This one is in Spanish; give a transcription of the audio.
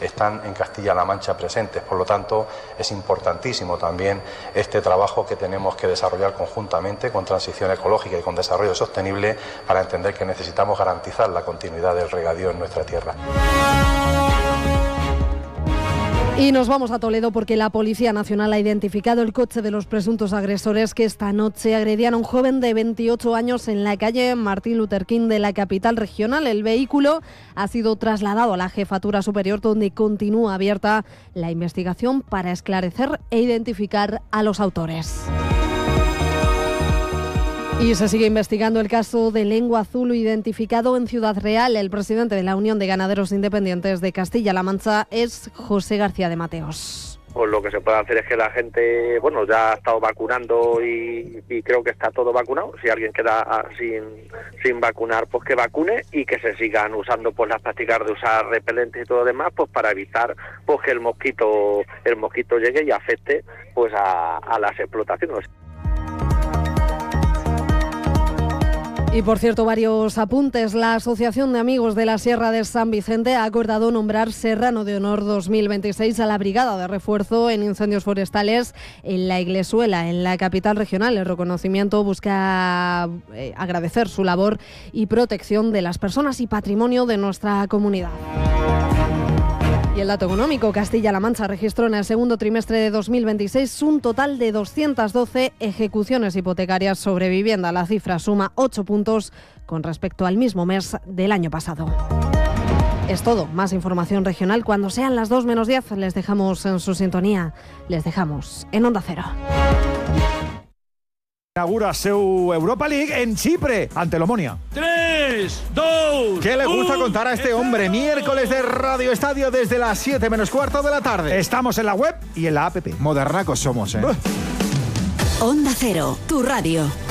están en Castilla-La Mancha presentes. Por lo tanto, es importantísimo también este trabajo que tenemos que desarrollar conjuntamente con transición ecológica y con desarrollo sostenible para entender que necesitamos garantizar la continuidad del regadío en nuestra tierra. Y nos vamos a Toledo porque la Policía Nacional ha identificado el coche de los presuntos agresores que esta noche agredían a un joven de 28 años en la calle Martín Luther King de la capital regional. El vehículo ha sido trasladado a la Jefatura Superior, donde continúa abierta la investigación para esclarecer e identificar a los autores. Y se sigue investigando el caso de Lengua Azul identificado en Ciudad Real. El presidente de la Unión de Ganaderos Independientes de Castilla-La Mancha es José García de Mateos. Pues lo que se puede hacer es que la gente, ya ha estado vacunando y creo que está todo vacunado. Si alguien queda sin vacunar, pues que vacune y que se sigan usando pues las prácticas de usar repelentes y todo lo demás, pues para evitar pues que el mosquito llegue y afecte pues a las explotaciones. Y por cierto, varios apuntes. La Asociación de Amigos de la Sierra de San Vicente ha acordado nombrar Serrano de Honor 2026 a la Brigada de Refuerzo en Incendios Forestales en la Iglesuela, en la capital regional. El reconocimiento busca agradecer su labor y protección de las personas y patrimonio de nuestra comunidad. Y el dato económico, Castilla-La Mancha registró en el segundo trimestre de 2026 un total de 212 ejecuciones hipotecarias sobre vivienda. La cifra suma 8 puntos con respecto al mismo mes del año pasado. Es todo. Más información regional cuando sean las 2 menos 10. Les dejamos en su sintonía. Les dejamos en Onda Cero. Inaugura su Europa League en Chipre, ante el Omonia. 3, 2, ¿Qué le gusta contar a este hombre? Miércoles de Radio Estadio desde las 7 menos cuarto de la tarde. Estamos en la web y en la app. Modernacos somos, Onda Cero, tu radio.